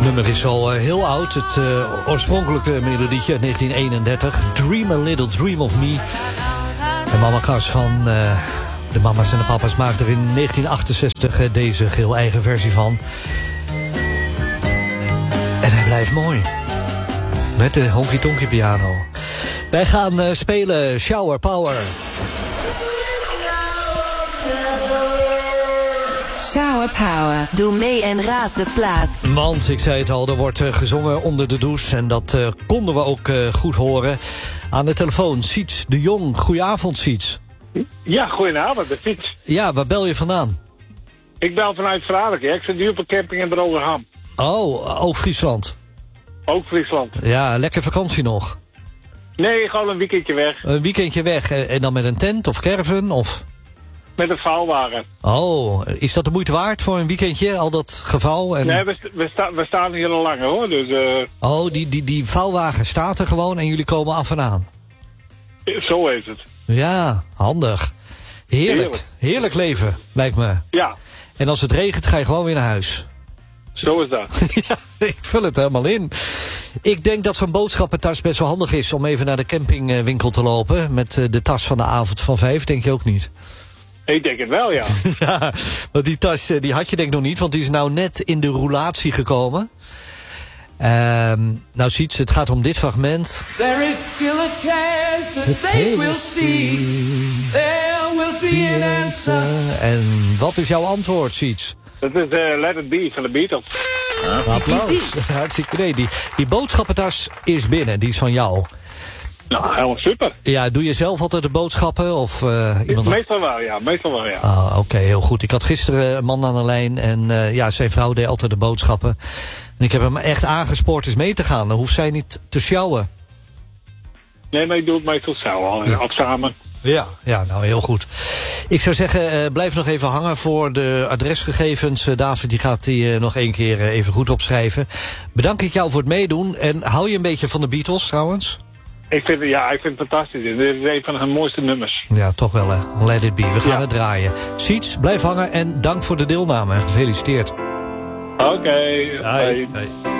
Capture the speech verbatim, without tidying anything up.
nummer is al uh, heel oud. Het uh, oorspronkelijke melodietje uit negentien eenendertig. Dream a Little Dream of Me. En Mama Cass van uh, de mama's en de papa's maakte er in negentien achtenzestig uh, deze geheel eigen versie van. En hij blijft mooi. Met de honky tonky piano. Wij gaan uh, spelen Shower Power. Shower Power. Doe mee en raad de plaat. Want, ik zei het al, er wordt uh, gezongen onder de douche. En dat uh, konden we ook uh, goed horen. Aan de telefoon, Siets de Jong. Goedenavond, Siets. Ja, goedenavond, de fiets. Ja, waar bel je vandaan? Ik bel vanuit Franeker. Ik zit nu op een camping in Drogerham. Oh, ook Friesland. Ook Friesland. Ja, lekker vakantie nog. Nee, gewoon een weekendje weg. Een weekendje weg. En dan met een tent of caravan of... Met een vouwwagen. Oh, is dat de moeite waard voor een weekendje, al dat gevouw? En... Nee, we, we, sta, we staan hier al langer hoor. Dus, uh... Oh, die, die, die vouwwagen staat er gewoon en jullie komen af en aan. Zo is het. Ja, handig. Heerlijk. Heerlijk, Heerlijk leven, lijkt me. Ja. En als het regent, ga je gewoon weer naar huis. Zo is dat. Ja, ik vul het helemaal in. Ik denk dat zo'n boodschappentas best wel handig is om even naar de campingwinkel te lopen. Met de tas van de avond van vijf, denk je ook niet? Ik denk het wel, ja. Ja, want die tas die had je denk ik nog niet, want die is nou net in de roulatie gekomen. Um, nou Siets, het gaat om dit fragment. There is still a chance that they will see. There will be an answer. En wat is jouw antwoord, Siets? Dat is uh, Let It Be van de Beatles. Applaus. Hartstikke idee. Die, die boodschappentas is binnen, die is van jou. Nou, helemaal super. Ja, doe je zelf altijd de boodschappen? Of, uh, iemand... Meestal wel, ja. Meestal wel, ja. Ah, oké, okay, heel goed. Ik had gisteren een man aan de lijn en uh, ja, zijn vrouw deed altijd de boodschappen. En ik heb hem echt aangespoord eens mee te gaan. Dan hoeft zij niet te sjouwen. Nee, maar ik doe het meestal zelf al. Ja. Af samen. Ja, ja, nou heel goed. Ik zou zeggen, uh, blijf nog even hangen voor de adresgegevens. Uh, David die gaat die uh, nog één keer uh, even goed opschrijven. Bedank ik jou voor het meedoen. En hou je een beetje van de Beatles trouwens? Ik vind, ja, ik vind het fantastisch. Dit is een van hun mooiste nummers. Ja, toch wel hè. Let It Be. We gaan ja. het draaien. Siets, blijf hangen en dank voor de deelname. Gefeliciteerd. Oké. Okay. Hoi. Hoi.